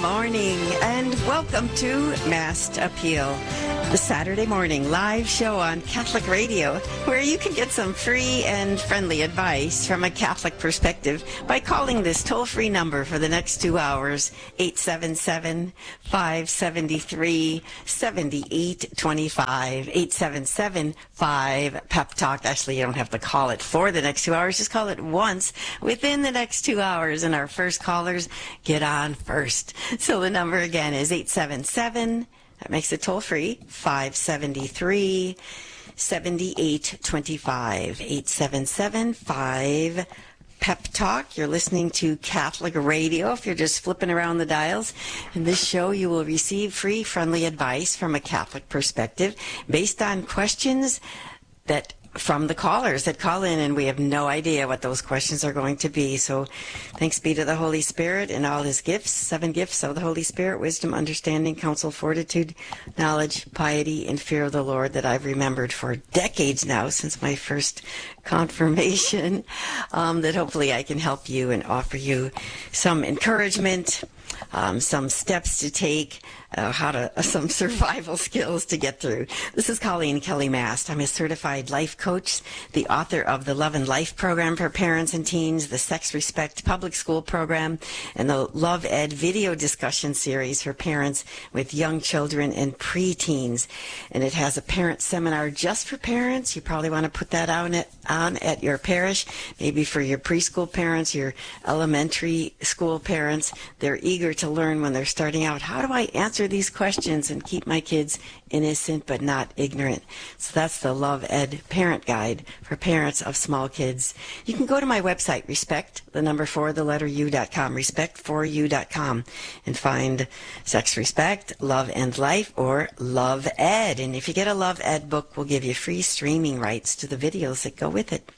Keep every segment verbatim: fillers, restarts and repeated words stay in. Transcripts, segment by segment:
morning, and welcome to Mass Appeal, the Saturday morning live show on Catholic Radio, where you can get some free and friendly advice from a Catholic perspective by calling this toll-free number for the next two hours, eight seven seven, five seven three, seven eight two five, eight seven seven, five pep talk. Actually, you don't have to call it for the next two hours. Just call it once within the next two hours, and our first callers get on first. So the number again is eight seven seven, that makes it toll free, five seven three, seven eight two five, eight seven seven, five Pep Talk. You're listening to Catholic Radio if you're just flipping around the dials. In this show, you will receive free, friendly advice from a Catholic perspective based on questions that from the callers that call in, and we have no idea what those questions are going to be. So thanks be to the Holy Spirit and all his gifts, seven gifts of the Holy Spirit: wisdom, understanding, counsel, fortitude, knowledge, piety, and fear of the Lord, that I've remembered for decades now, since my first confirmation, um, that hopefully I can help you and offer you some encouragement, um, some steps to take, Uh, how to uh, some survival skills to get through. This is Colleen Kelly Mast. I'm a certified life coach, the author of the Love and Life program for parents and teens, the Sex Respect public school program, and the Love Ed video discussion series for parents with young children and preteens. And it has a parent seminar just for parents. You probably want to put that on at, on at your parish, maybe for your preschool parents, your elementary school parents. They're eager to learn when they're starting out, how do I answer these questions and keep my kids innocent but not ignorant? So that's the Love Ed Parent Guide for parents of small kids. You can go to my website, respect, the number four, the letter U dot com, respect for you dot com, and find Sex Respect, Love and Life, or Love Ed. And if you get a Love Ed book, we'll give you free streaming rights to the videos that go with it.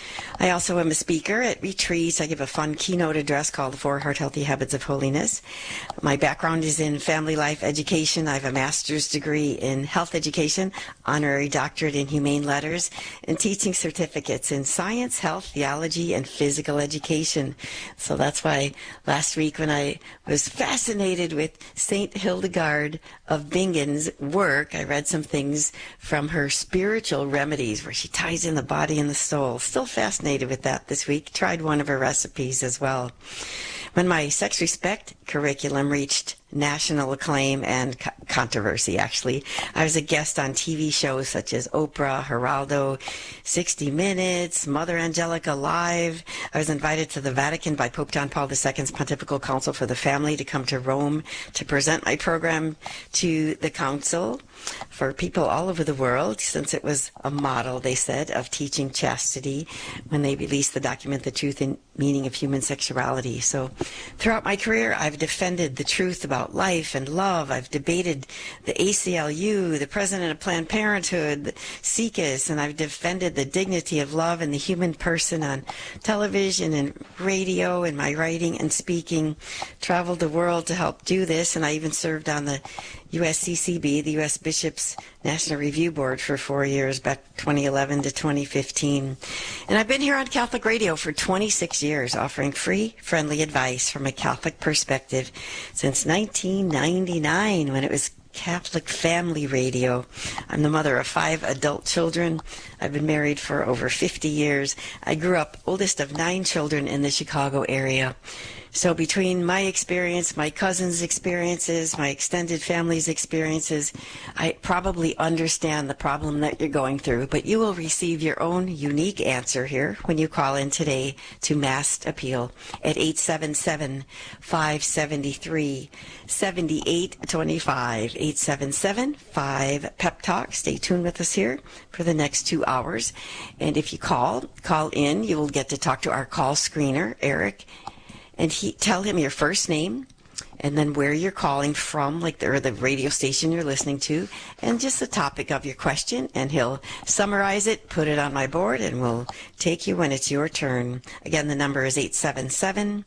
I also am a speaker at retreats. I give a fun keynote address called The Four Heart Healthy Habits of Holiness. My background is in family life education. I have a master's degree in health education, honorary doctorate in humane letters, and teaching certificates in science, health, theology, and physical education. So that's why last week, when I was fascinated with Saint Hildegard of Bingen's work, I read some things from her Spiritual Remedies, where she ties in the body and the soul. Still fascinated with that this week. Tried one of her recipes as well. When my Sex Respect curriculum reached national acclaim and co- controversy, actually, I was a guest on T V shows such as Oprah, Geraldo, sixty minutes, Mother Angelica Live. I was invited to the Vatican by Pope John Paul the Second's Pontifical Council for the Family to come to Rome to present my program to the council for people all over the world, since it was a model, they said, of teaching chastity when they released the document, The Truth and Meaning of Human Sexuality. So throughout my career, I've defended the truth about life and love. I've debated the A C L U, the president of Planned Parenthood, C C U S, and I've defended the dignity of love and the human person on television and radio in my writing and speaking. Traveled the world to help do this, and I even served on the U S C C B, the U S Bishops' National Review Board, for four years, back twenty eleven to twenty fifteen. And I've been here on Catholic Radio for twenty-six years, offering free, friendly advice from a Catholic perspective since nineteen ninety-nine, when it was Catholic Family Radio. I'm the mother of five adult children. I've been married for over fifty years. I grew up oldest of nine children in the Chicago area. So between my experience, my cousin's experiences, my extended family's experiences, I probably understand the problem that you're going through, but you will receive your own unique answer here when you call in today to Mass Appeal at eight seven seven, five seven three, seven eight two five, eight seven seven, five Pep Talk. Stay tuned with us here for the next two hours. And if you call, call in, you will get to talk to our call screener, Eric, and he tell him your first name and then where you're calling from, like the, or the radio station you're listening to, and just the topic of your question, and he'll summarize it, put it on my board, and we'll take you when it's your turn. Again, the number is eight seven seven,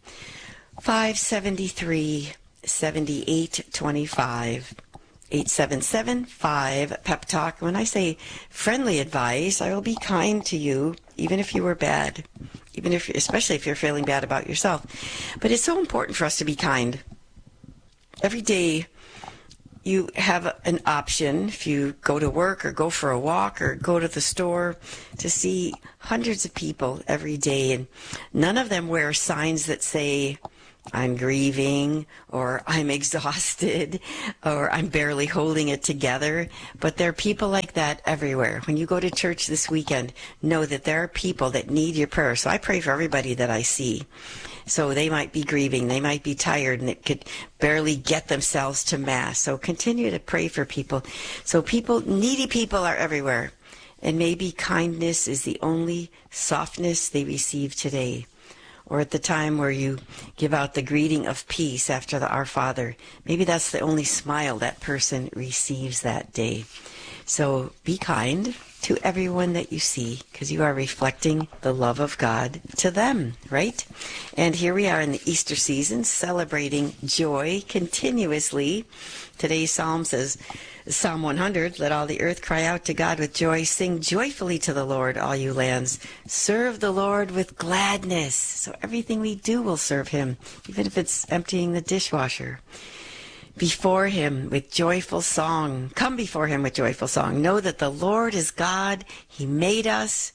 five seven three, seven eight two five. eight seven seven, five Pep Talk. When I say friendly advice, I will be kind to you, even if you were bad, even if, especially if you're feeling bad about yourself. But it's so important for us to be kind. every day you have an option, if you go to work or go for a walk or go to the store, to see hundreds of people every day, and none of them wear signs that say, I'm grieving, or I'm exhausted, or I'm barely holding it together. But there are people like that everywhere. When you go to church this weekend, know that there are people that need your prayer. So I pray for everybody that I see. So they might be grieving, they might be tired, and it could barely get themselves to Mass. So continue to pray for people. So people, needy people are everywhere. And maybe kindness is the only softness they receive today. Or at the time where you give out the greeting of peace after the Our Father. Maybe that's the only smile that person receives that day. So be kind to everyone that you see, because you are reflecting the love of God to them, right? And here we are in the Easter season, celebrating joy continuously. Today's psalm says, Psalm one hundred, let all the earth cry out to God with joy. Sing joyfully to the Lord, all you lands. Serve the Lord with gladness. So everything we do will serve him, even if it's emptying the dishwasher. Before him with joyful song. Come before him with joyful song. Know that the Lord is God. He made us.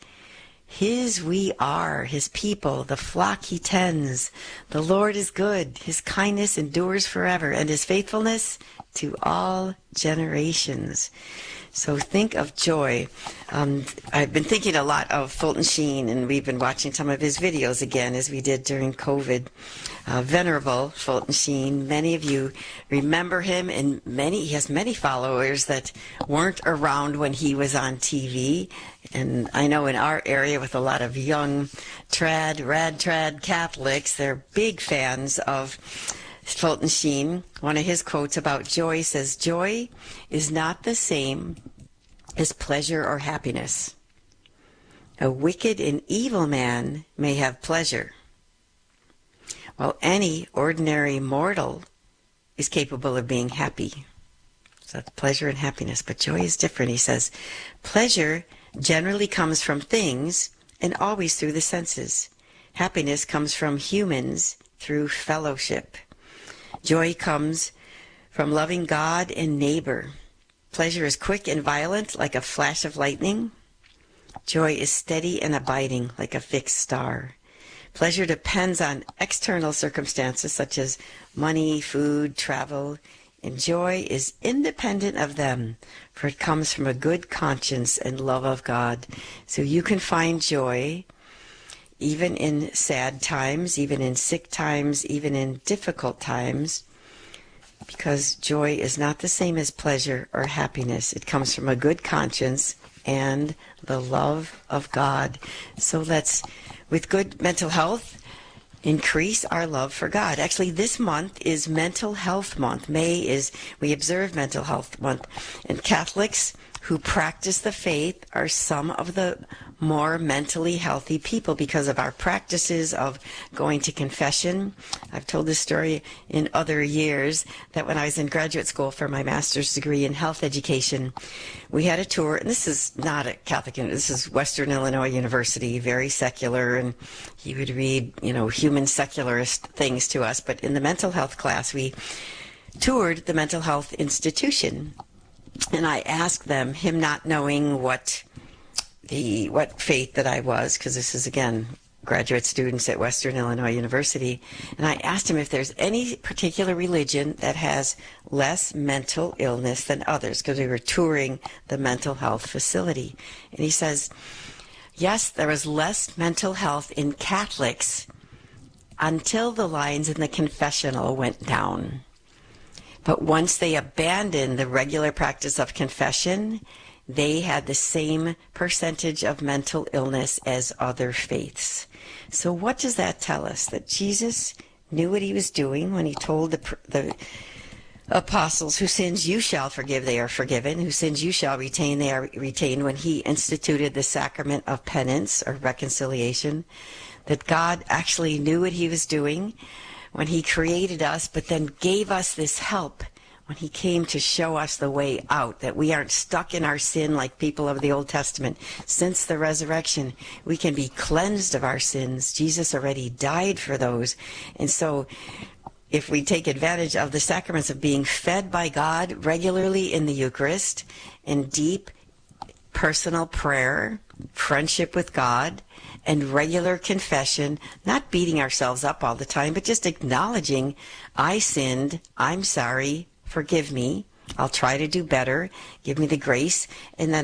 His we are, his people, the flock he tends. The Lord is good. His kindness endures forever, and his faithfulness to all generations. So think of joy. Um, I've been thinking a lot of Fulton Sheen, and we've been watching some of his videos again, as we did during COVID. Uh, venerable Fulton Sheen. Many of you remember him, and many he has many followers that weren't around when he was on T V. And I know in our area, with a lot of young trad, rad trad Catholics, they're big fans of Fulton Sheen. One of his quotes about joy says, joy is not the same as pleasure or happiness. A wicked and evil man may have pleasure, while any ordinary mortal is capable of being happy. So that's pleasure and happiness. But joy is different. He says, pleasure generally comes from things and always through the senses. Happiness comes from humans through fellowship. Joy comes from loving God and neighbor. Pleasure is quick and violent, like a flash of lightning. Joy is steady and abiding, like a fixed star. Pleasure depends on external circumstances such as money, food, travel, and joy is independent of them, for it comes from a good conscience and love of God. So you can find joy even in sad times, even in sick times, even in difficult times, because joy is not the same as pleasure or happiness. It comes from a good conscience and the love of God. So let's, with good mental health, increase our love for God. Actually, this month is Mental Health Month. May is, we observe Mental Health Month. And Catholics who practice the faith are some of the more mentally healthy people because of our practices of going to confession. I've told this story in other years that when I was in graduate school for my master's degree in health education, we had a tour, and this is not a Catholic, this is Western Illinois University, very secular, and he would read, you know, human secularist things to us. But in the mental health class, we toured the mental health institution. And I asked them, him not knowing what the what faith that I was, because this is, again, graduate students at Western Illinois University, and I asked him if there's any particular religion that has less mental illness than others, because we were touring the mental health facility. And he says, yes, there was less mental health in Catholics until the lines in the confessional went down. But once they abandoned the regular practice of confession, they had the same percentage of mental illness as other faiths. So what does that tell us? That Jesus knew what he was doing when he told the, the apostles, whose sins you shall forgive, they are forgiven. Whose sins you shall retain, they are retained, when he instituted the sacrament of penance or reconciliation. That God actually knew what he was doing when he created us, but then gave us this help when he came to show us the way out, that we aren't stuck in our sin like people of the Old Testament. Since the resurrection, we can be cleansed of our sins. Jesus already died for those. And so if we take advantage of the sacraments of being fed by God regularly in the Eucharist, in deep personal prayer, friendship with God, and regular confession, not beating ourselves up all the time, but just acknowledging, I sinned, I'm sorry, forgive me, I'll try to do better, give me the grace, and then